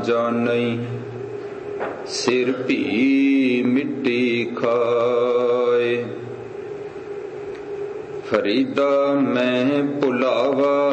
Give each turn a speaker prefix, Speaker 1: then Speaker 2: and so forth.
Speaker 1: ਜਾਣਈ, ਸਿਰ ਭੀ ਮਿੱਟੀ ਖਾਏ। ਫਰੀਦਾ ਮੈਂ ਭੁਲਾਵਾ